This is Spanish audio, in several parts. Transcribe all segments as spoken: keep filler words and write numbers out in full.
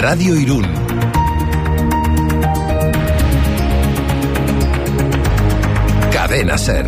Radio Irún. Cadena SER.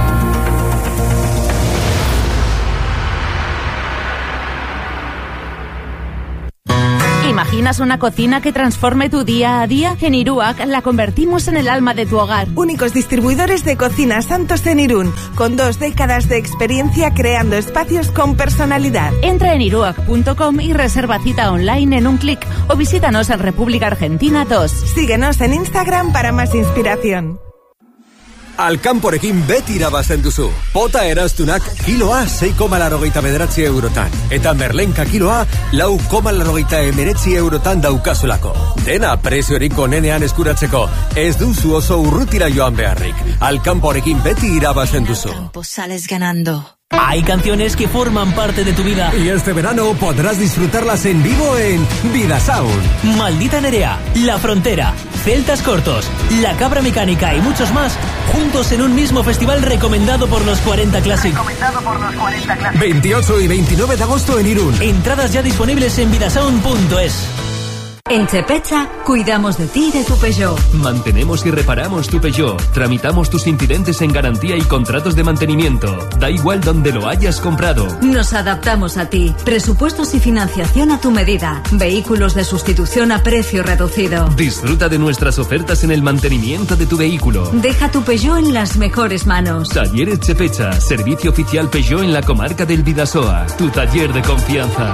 ¿Imaginas una cocina que transforme tu día a día? En Iruak la convertimos en el alma de tu hogar. Únicos distribuidores de cocina Santos en Irún, con dos décadas de experiencia creando espacios con personalidad. Entra en iruak punto com y reserva cita online en un clic o visítanos en República Argentina dos. Síguenos en Instagram para más inspiración. Alkanporekin beti irabazten duzu. Pota eraztunak kiloa sei koma laurogeita bederatzi eurotan. Eta merlenka kiloa lau koma laurogeita emeretzi eurotan daukazulako. Dena preziorik onenean eskuratzeko. Ez duzu oso urrutira joan beharrik. Alkanporekin beti irabazten duzu. Campo sales ganando. Hay canciones que forman parte de tu vida. Y este verano podrás disfrutarlas en vivo en Vidasound. Maldita Nerea, La Frontera, Celtas Cortos, La Cabra Mecánica y muchos más, juntos en un mismo festival recomendado por los cuarenta Classic. Recomendado por los cuarenta Classic. veintiocho y veintinueve de agosto en Irún. Entradas ya disponibles en vidasound punto es. En Chepecha, cuidamos de ti y de tu Peugeot. Mantenemos y reparamos tu Peugeot. Tramitamos tus incidentes en garantía y contratos de mantenimiento. Da igual donde lo hayas comprado. Nos adaptamos a ti. Presupuestos y financiación a tu medida. Vehículos de sustitución a precio reducido. Disfruta de nuestras ofertas en el mantenimiento de tu vehículo. Deja tu Peugeot en las mejores manos. Talleres Chepecha, servicio oficial Peugeot en la comarca del Bidasoa. Tu taller de confianza.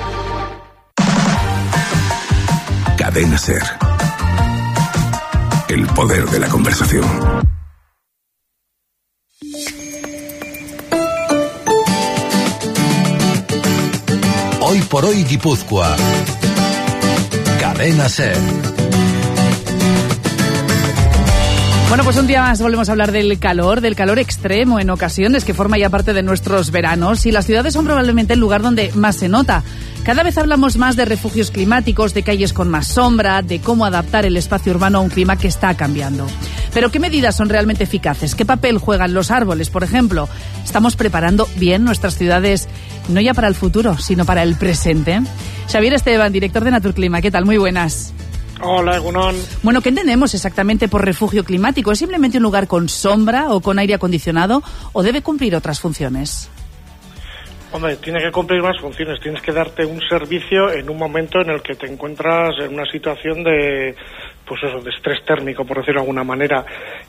Cadena SER. El poder de la conversación. Hoy por hoy Guipúzcoa. Cadena SER. Bueno, pues un día más volvemos a hablar del calor, del calor extremo en ocasiones, que forma ya parte de nuestros veranos, y las ciudades son probablemente el lugar donde más se nota. Cada vez hablamos más de refugios climáticos, de calles con más sombra, de cómo adaptar el espacio urbano a un clima que está cambiando. Pero ¿qué medidas son realmente eficaces? ¿Qué papel juegan los árboles, por ejemplo? ¿Estamos preparando bien nuestras ciudades, no ya para el futuro, sino para el presente? Xavier Esteban, director de Naturclima, ¿qué tal? Muy buenas. Hola, Egunon. Bueno, ¿qué entendemos exactamente por refugio climático? ¿Es simplemente un lugar con sombra o con aire acondicionado o debe cumplir otras funciones? Hombre, tiene que cumplir más funciones. Tienes que darte un servicio en un momento en el que te encuentras en una situación de, pues eso, de estrés térmico, por decirlo de alguna manera.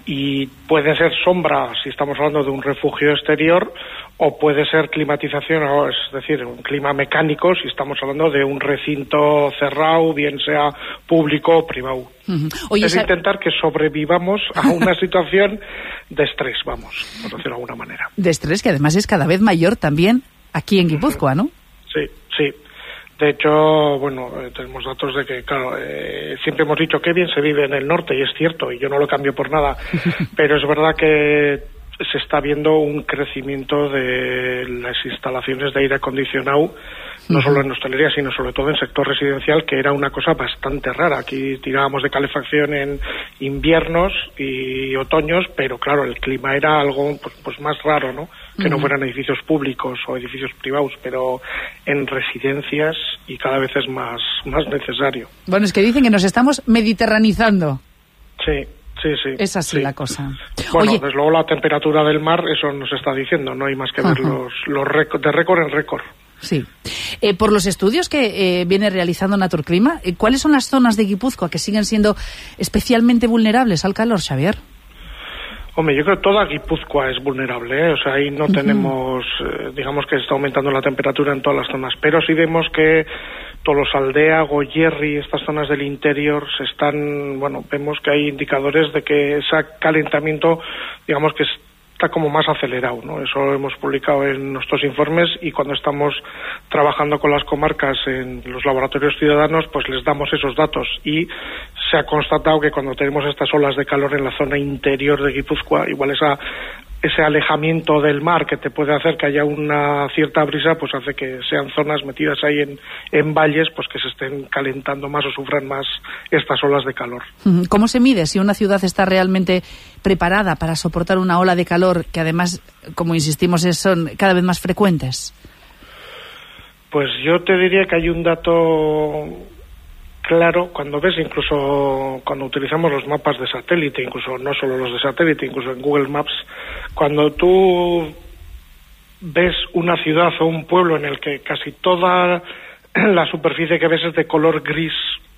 Y puede ser sombra si estamos hablando de un refugio exterior, o puede ser climatización, es decir, un clima mecánico si estamos hablando de un recinto cerrado, bien sea público o privado. Uh-huh. Oye, es esa... intentar que sobrevivamos a una situación de estrés, vamos, por decirlo de alguna manera. De estrés que además es cada vez mayor también aquí en Guipúzcoa, ¿no? Sí, sí. De hecho, bueno, eh, tenemos datos de que, claro, eh, siempre hemos dicho que bien se vive en el norte, y es cierto, y yo no lo cambio por nada, pero es verdad que se está viendo un crecimiento de las instalaciones de aire acondicionado, no solo en hostelería, sino sobre todo en sector residencial, que era una cosa bastante rara. Aquí tirábamos de calefacción en inviernos y otoños, pero claro, el clima era algo pues, pues más raro, ¿no? Que no fueran edificios públicos o edificios privados, pero en residencias, y cada vez es más, más necesario. Bueno, es que dicen que nos estamos mediterranizando. Sí. Sí, sí. Es así sí. la cosa. Bueno, Oye, desde luego la temperatura del mar, eso nos está diciendo, no hay más que ver uh-huh. los, los récord, de récord en récord. Sí. Eh, por los estudios que eh, viene realizando Naturclima, eh, ¿cuáles son las zonas de Guipúzcoa que siguen siendo especialmente vulnerables al calor, Xavier? Hombre, yo creo que toda Guipúzcoa es vulnerable, ¿eh? O sea, ahí no uh-huh. tenemos, eh, digamos que está aumentando la temperatura en todas las zonas, pero sí vemos que Tolosaldea, Goierri, estas zonas del interior se están, bueno, vemos que hay indicadores de que ese calentamiento, digamos que está como más acelerado, ¿no? Eso lo hemos publicado en nuestros informes, y cuando estamos trabajando con las comarcas en los laboratorios ciudadanos, pues les damos esos datos, y se ha constatado que cuando tenemos estas olas de calor en la zona interior de Guipúzcoa, igual esa ese alejamiento del mar que te puede hacer que haya una cierta brisa, pues hace que sean zonas metidas ahí en, en valles, pues que se estén calentando más o sufran más estas olas de calor. ¿Cómo se mide si una ciudad está realmente preparada para soportar una ola de calor que además, como insistimos, son cada vez más frecuentes? Pues yo te diría que hay un dato claro cuando ves, incluso cuando utilizamos los mapas de satélite, incluso no solo los de satélite, incluso en Google Maps, cuando tú ves una ciudad o un pueblo en el que casi toda la superficie que ves es de color gris,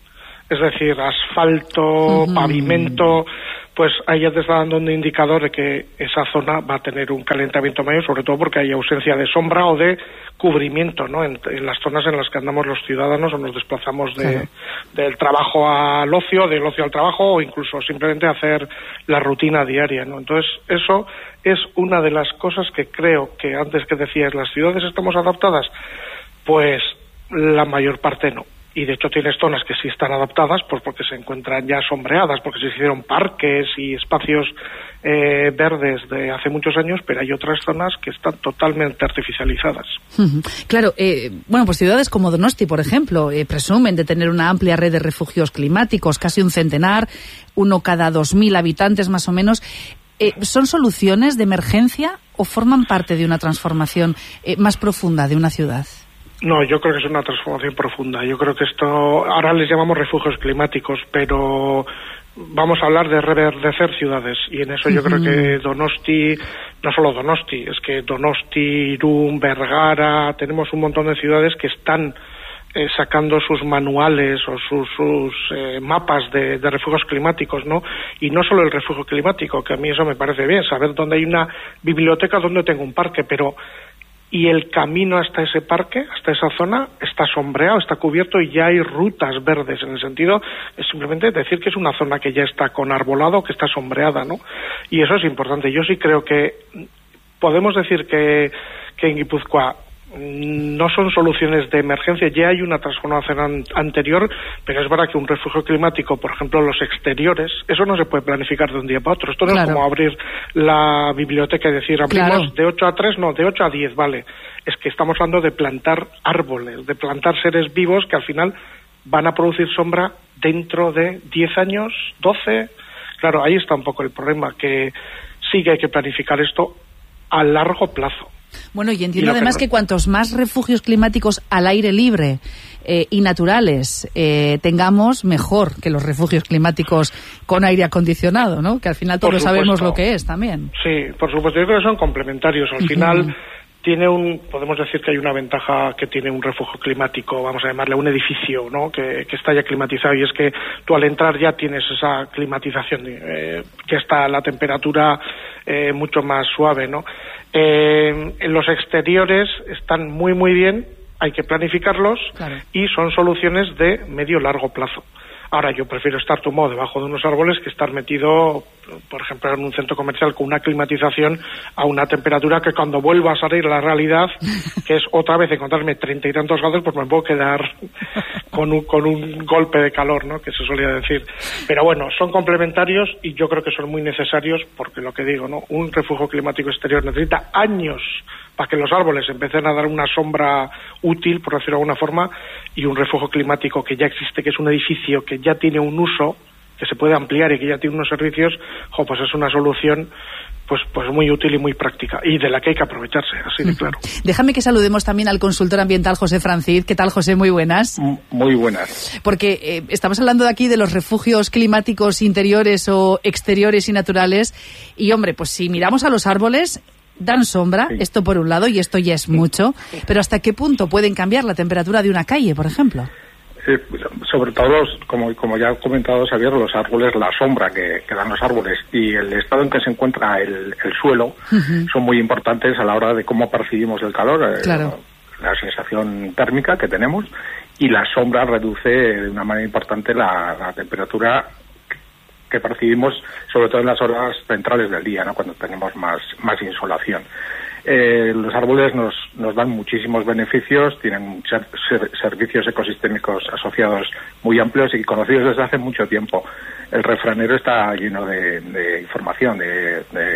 es decir, asfalto, uh-huh. pavimento, pues ahí ya te está dando un indicador de que esa zona va a tener un calentamiento mayor, sobre todo porque hay ausencia de sombra o de cubrimiento, ¿no? En, en las zonas en las que andamos los ciudadanos o nos desplazamos de, claro. del trabajo al ocio, del ocio al trabajo, o incluso simplemente hacer la rutina diaria, ¿no? Entonces, eso es una de las cosas que creo que antes que decías, ¿las ciudades estamos adaptadas? Pues la mayor parte no. Y de hecho tienes zonas que sí están adaptadas, pues porque se encuentran ya sombreadas, porque se hicieron parques y espacios eh, verdes de hace muchos años, pero hay otras zonas que están totalmente artificializadas. Claro, eh, bueno, pues ciudades como Donosti, por ejemplo, eh, presumen de tener una amplia red de refugios climáticos, casi un centenar, uno cada dos mil habitantes más o menos. Eh, ¿Son soluciones de emergencia o forman parte de una transformación eh, más profunda de una ciudad? No, yo creo que es una transformación profunda. Yo creo que esto, ahora les llamamos refugios climáticos, pero vamos a hablar de reverdecer ciudades. Y en eso yo uh-huh. creo que Donosti, no solo Donosti, es que Donosti, Irún, Vergara, tenemos un montón de ciudades que están eh, sacando sus manuales o sus, sus eh, mapas de, de refugios climáticos, ¿no? Y no solo el refugio climático, que a mí eso me parece bien, saber dónde hay una biblioteca, dónde tengo un parque, pero y el camino hasta ese parque, hasta esa zona, está sombreado, está cubierto y ya hay rutas verdes, en el sentido es simplemente decir que es una zona que ya está con arbolado, que está sombreada, ¿no? Y eso es importante. Yo sí creo que podemos decir que, que en Guipúzcoa no son soluciones de emergencia, ya hay una transformación an- anterior, pero es verdad que un refugio climático, por ejemplo, los exteriores, eso no se puede planificar de un día para otro. Esto no claro. es como abrir la biblioteca y decir, abrimos claro. de ocho a tres, no, de ocho a diez, vale. Es que estamos hablando de plantar árboles, de plantar seres vivos que al final van a producir sombra dentro de diez años, doce. Claro, ahí está un poco el problema, que sí que hay que planificar esto a largo plazo. Bueno, y entiendo y además que, no... que cuantos más refugios climáticos al aire libre eh, y naturales eh, tengamos, mejor que los refugios climáticos con aire acondicionado, ¿no? Que al final todos sabemos lo que es también. Sí, por supuesto, yo creo que son complementarios. Al final tiene un, podemos decir que hay una ventaja que tiene un refugio climático, vamos a llamarle un edificio, ¿no? Que, que está ya climatizado, y es que tú al entrar ya tienes esa climatización, eh, ya está la temperatura eh, mucho más suave, ¿no? Eh, en los exteriores están muy muy bien, hay que planificarlos claro. y son soluciones de medio-largo plazo. Ahora, yo prefiero estar tumbado debajo de unos árboles que estar metido, por ejemplo, en un centro comercial con una climatización a una temperatura que cuando vuelva a salir a la realidad, que es otra vez encontrarme treinta y tantos grados, pues me puedo quedar con un, con un golpe de calor, ¿no? Que se solía decir. Pero bueno, son complementarios y yo creo que son muy necesarios porque lo que digo, ¿no? Un refugio climático exterior necesita años para que los árboles empiecen a dar una sombra útil, por decirlo de alguna forma, y un refugio climático que ya existe, que es un edificio que ya tiene un uso, que se puede ampliar y que ya tiene unos servicios, jo, pues es una solución pues pues muy útil y muy práctica, y de la que hay que aprovecharse, así de claro. Déjame que saludemos también al consultor ambiental José Francis. ¿Qué tal, José? Muy buenas. Muy buenas. Porque eh, estamos hablando de aquí de los refugios climáticos interiores o exteriores y naturales, y hombre, pues si miramos a los árboles, dan sombra, sí. Esto por un lado, y esto ya es mucho, pero ¿hasta qué punto pueden cambiar la temperatura de una calle, por ejemplo? Eh, sobre todo, como, como ya ha comentado Xavier, los árboles, la sombra que, que dan los árboles y el estado en que se encuentra el, el suelo uh-huh. son muy importantes a la hora de cómo percibimos el calor, claro. eh, la sensación térmica que tenemos, y la sombra reduce de una manera importante la, la temperatura que percibimos, sobre todo en las horas centrales del día, ¿no? Cuando tenemos más, más insolación. Eh, los árboles nos, nos dan muchísimos beneficios, tienen ser, ser, servicios ecosistémicos asociados muy amplios y conocidos desde hace mucho tiempo. El refranero está lleno de, de información, de, de,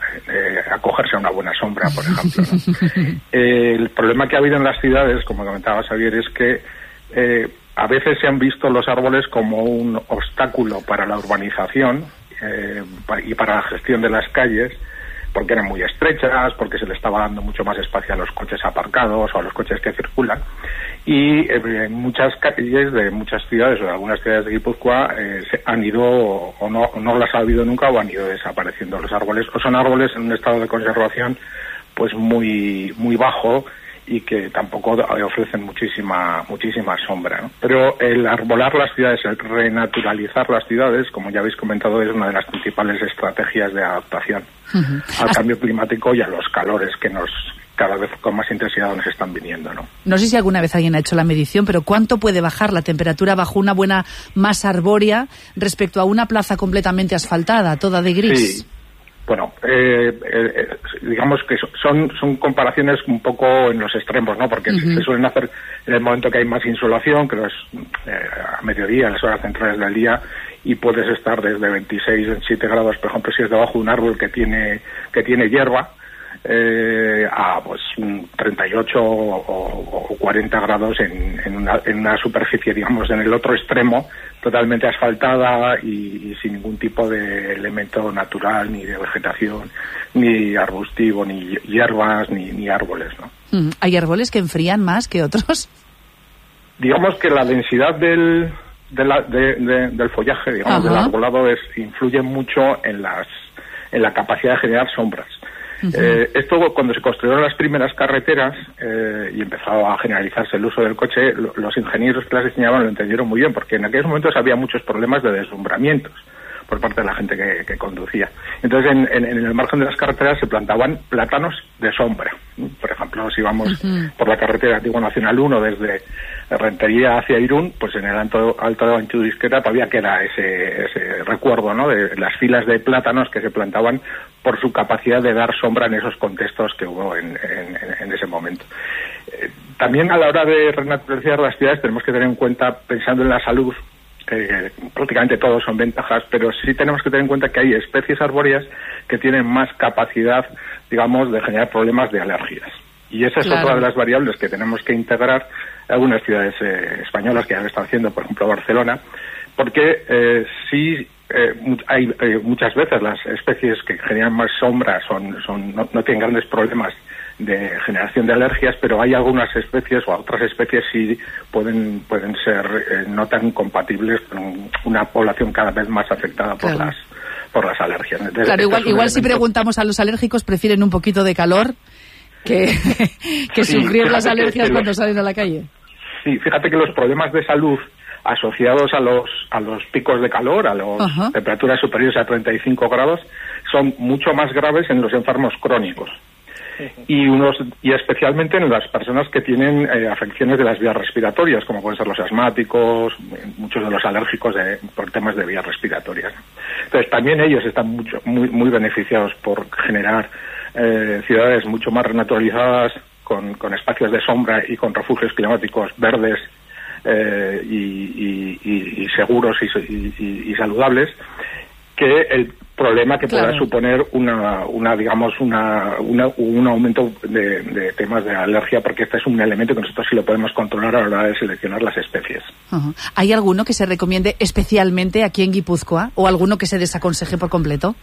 de acogerse a una buena sombra, por ejemplo, ¿no? eh, el problema que ha habido en las ciudades, como comentaba Xavier, es que eh, a veces se han visto los árboles como un obstáculo para la urbanización eh, y para la gestión de las calles, porque eran muy estrechas, porque se le estaba dando mucho más espacio a los coches aparcados o a los coches que circulan. Y eh, en muchas calles de muchas ciudades o de algunas ciudades de Guipúzcoa eh, se han ido o no, o no las ha habido nunca o han ido desapareciendo los árboles, o son árboles en un estado de conservación pues muy muy bajo y que tampoco ofrecen muchísima muchísima sombra, ¿no? Pero el arbolar las ciudades, el renaturalizar las ciudades, como ya habéis comentado, es una de las principales estrategias de adaptación uh-huh. al cambio climático y a los calores que nos cada vez con más intensidad nos están viniendo, ¿no? No sé si alguna vez alguien ha hecho la medición, pero ¿cuánto puede bajar la temperatura bajo una buena masa arbórea respecto a una plaza completamente asfaltada, toda de gris? Sí. Bueno, eh, eh, digamos que son son comparaciones un poco en los extremos, ¿no? Porque uh-huh. se suelen hacer en el momento que hay más insolación, que es eh, a mediodía, en las horas centrales del día, y puedes estar desde veintiséis, veintisiete grados, por ejemplo, si es debajo de un árbol que tiene que tiene hierba, eh, a pues treinta y ocho o, o cuarenta grados en, en, una, en una superficie, digamos, en el otro extremo, totalmente asfaltada y, y sin ningún tipo de elemento natural, ni de vegetación, ni arbustivo, ni hierbas, ni, ni árboles, ¿no? Mm, ¿hay árboles que enfrían más que otros? Digamos que la densidad del, de la, de, de, del follaje, digamos, Ajá. del arbolado es, influye mucho en las en la capacidad de generar sombras. Uh-huh. Eh, esto cuando se construyeron las primeras carreteras eh, y empezó a generalizarse el uso del coche, lo, los ingenieros que las diseñaban lo entendieron muy bien, porque en aquellos momentos había muchos problemas de deslumbramientos por parte de la gente que, que conducía. Entonces en, en, en el margen de las carreteras se plantaban plátanos de sombra. Por ejemplo, si vamos uh-huh. por la carretera Antigua Nacional uno desde Rentería hacia Irún, pues en el Alto, alto de Anchudisqueta todavía queda ese, ese recuerdo, ¿no?, de las filas de plátanos que se plantaban por su capacidad de dar sombra en esos contextos que hubo en, en, en ese momento. Eh, también a la hora de renaturalizar las ciudades tenemos que tener en cuenta, pensando en la salud, eh, prácticamente todos son ventajas, pero sí tenemos que tener en cuenta que hay especies arbóreas que tienen más capacidad, digamos, de generar problemas de alergias. Y esa es claro. otra de las variables que tenemos que integrar en algunas ciudades eh, españolas que ya lo están haciendo, por ejemplo Barcelona, porque eh, sí eh, hay eh, muchas veces las especies que generan más sombra son, son no, no tienen grandes problemas de generación de alergias, pero hay algunas especies o otras especies sí pueden pueden ser eh, no tan compatibles con una población cada vez más afectada por claro. las por las alergias. Entonces, claro, igual, igual elemento... si preguntamos a los alérgicos, prefieren un poquito de calor que, que sí, sufrir las alergias que, que cuando los... salen a la calle. Sí, fíjate que los problemas de salud asociados a los a los picos de calor, a las temperaturas superiores a treinta y cinco grados, son mucho más graves en los enfermos crónicos. Y unos y especialmente en las personas que tienen eh, afecciones de las vías respiratorias, como pueden ser los asmáticos, muchos de los alérgicos de, por temas de vías respiratorias. Entonces también ellos están mucho, muy muy beneficiados por generar eh, ciudades mucho más renaturalizadas, con, con espacios de sombra y con refugios climáticos verdes eh, y, y, y, y seguros y, y, y saludables, que el problema que claro. pueda suponer una, una digamos, una, una un aumento de, de temas de alergia, porque este es un elemento que nosotros sí lo podemos controlar a la hora de seleccionar las especies. Uh-huh. ¿Hay alguno que se recomiende especialmente aquí en Guipúzcoa o alguno que se desaconseje por completo?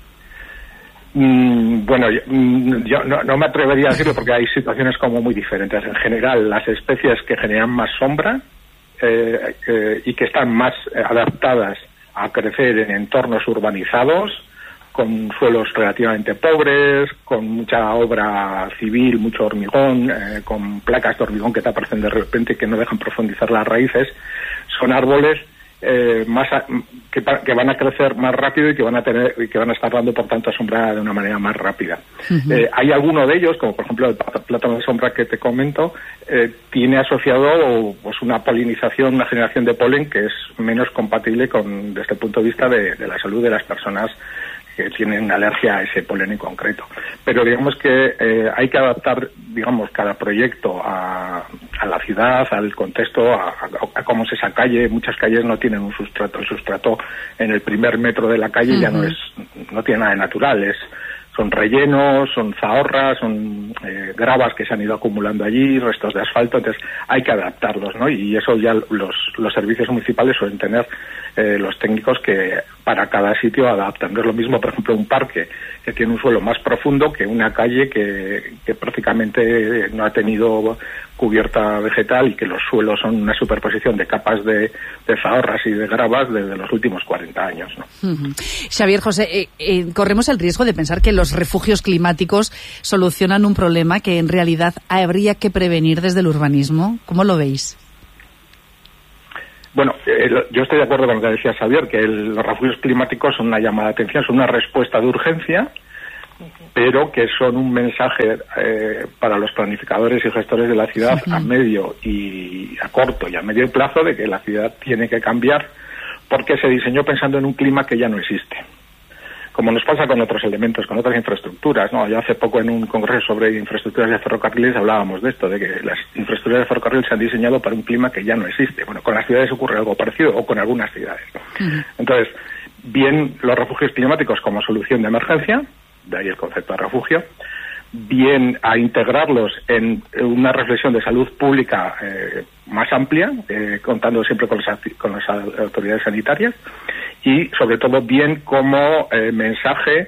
Mm, bueno, yo, yo no, no me atrevería a decirlo porque hay situaciones como muy diferentes. En general, las especies que generan más sombra eh, eh, y que están más eh, adaptadas a crecer en entornos urbanizados, con suelos relativamente pobres, con mucha obra civil, mucho hormigón, eh, con placas de hormigón que te aparecen de repente y que no dejan profundizar las raíces, son árboles eh, más a, que, que van a crecer más rápido y que van a tener y que van a estar dando por tanto sombra de una manera más rápida. Uh-huh. Eh, hay alguno de ellos, como por ejemplo el plátano de sombra que te comento, eh, tiene asociado pues una polinización, una generación de polen que es menos compatible con desde el punto de vista de, de la salud de las personas que tienen alergia a ese polen en concreto. Pero digamos que eh, hay que adaptar, digamos, cada proyecto a, a la ciudad, al contexto, a, a, a cómo es esa calle. Muchas calles no tienen un sustrato. El sustrato en el primer metro de la calle uh-huh. ya no es, no tiene nada de natural, es son rellenos, son zahorras, son eh, gravas que se han ido acumulando allí, restos de asfalto, entonces hay que adaptarlos, ¿no? Y eso ya los, los servicios municipales suelen tener eh, los técnicos que para cada sitio adaptan. No es lo mismo, por ejemplo, un parque que tiene un suelo más profundo que una calle que, que prácticamente no ha tenido cubierta vegetal y que los suelos son una superposición de capas de, de zahorras y de gravas desde los últimos cuarenta años, ¿no? Uh-huh. Xavier, José, eh, eh, corremos el riesgo de pensar que los refugios climáticos solucionan un problema que en realidad habría que prevenir desde el urbanismo. ¿Cómo lo veis? Bueno, eh, yo estoy de acuerdo con lo que decía Xavier, que el, los refugios climáticos son una llamada de atención, son una respuesta de urgencia, pero que son un mensaje eh, para los planificadores y gestores de la ciudad uh-huh. a medio y a corto y a medio plazo de que la ciudad tiene que cambiar porque se diseñó pensando en un clima que ya no existe. Como nos pasa con otros elementos, con otras infraestructuras, ¿no? Ya hace poco en un congreso sobre infraestructuras de ferrocarriles hablábamos de esto, de que las infraestructuras de ferrocarril se han diseñado para un clima que ya no existe. Bueno, con las ciudades ocurre algo parecido, o con algunas ciudades, ¿no? Uh-huh. Entonces, bien los refugios climáticos como solución de emergencia, de ahí el concepto de refugio, bien a integrarlos en una reflexión de salud pública eh, más amplia, eh, contando siempre con las, con las autoridades sanitarias, y sobre todo bien como eh, mensaje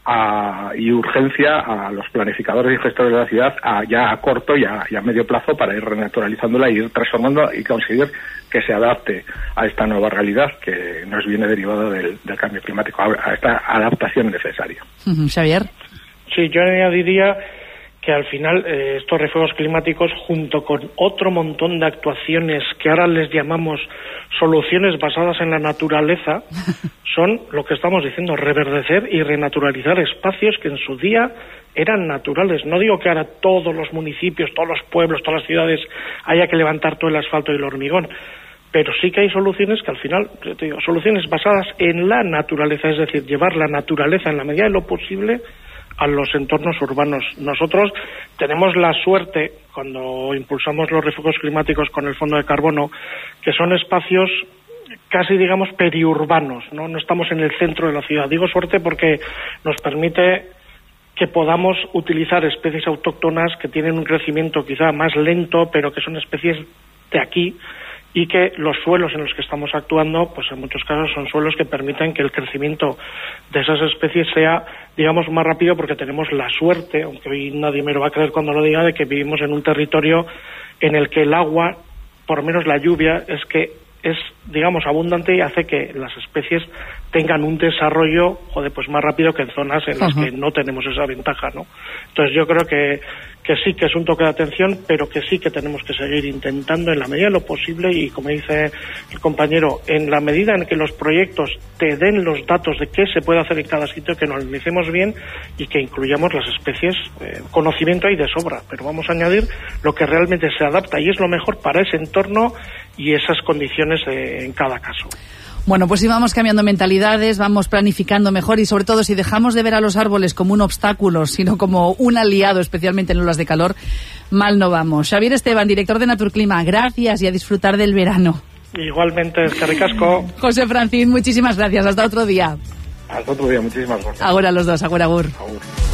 a, y urgencia a los planificadores y gestores de la ciudad a, ya a corto y a, y a medio plazo para ir renaturalizándola y ir transformándola y conseguir que se adapte a esta nueva realidad que nos viene derivada del, del cambio climático, a, a esta adaptación necesaria. Uh-huh. Xavier. Sí, yo añadiría que al final eh, estos refugios climáticos, junto con otro montón de actuaciones que ahora les llamamos soluciones basadas en la naturaleza, son lo que estamos diciendo, reverdecer y renaturalizar espacios que en su día eran naturales. No digo que ahora todos los municipios, todos los pueblos, todas las ciudades haya que levantar todo el asfalto y el hormigón, pero sí que hay soluciones que al final, te digo, soluciones basadas en la naturaleza, es decir, llevar la naturaleza en la medida de lo posible a los entornos urbanos. Nosotros tenemos la suerte, cuando impulsamos los refugios climáticos con el Fondo de Carbono, que son espacios casi, digamos, periurbanos, ¿no? No estamos en el centro de la ciudad. Digo suerte porque nos permite que podamos utilizar especies autóctonas que tienen un crecimiento quizá más lento, pero que son especies de aquí, y que los suelos en los que estamos actuando, pues en muchos casos son suelos que permiten que el crecimiento de esas especies sea, digamos, más rápido, porque tenemos la suerte, aunque hoy nadie me lo va a creer cuando lo diga, de que vivimos en un territorio en el que el agua, por lo menos la lluvia, es que es, digamos, abundante y hace que las especies tengan un desarrollo, joder, pues más rápido que en zonas en las uh-huh. que no tenemos esa ventaja, ¿no? Entonces yo creo que, que sí que es un toque de atención, pero que sí que tenemos que seguir intentando en la medida de lo posible y, como dice el compañero, en la medida en que los proyectos te den los datos de qué se puede hacer en cada sitio, que nos analicemos bien y que incluyamos las especies. Eh, conocimiento hay de sobra, pero vamos a añadir lo que realmente se adapta y es lo mejor para ese entorno y esas condiciones eh, en cada caso. Bueno, pues si vamos cambiando mentalidades, vamos planificando mejor y sobre todo si dejamos de ver a los árboles como un obstáculo, sino como un aliado, especialmente en olas de calor, mal no vamos. Xavier Esteban, director de Naturclima, gracias y a disfrutar del verano. Igualmente, eskerrik asko. José Francín, muchísimas gracias. Hasta otro día. Hasta otro día, muchísimas gracias. Ahora los dos, agur, agur. Agur.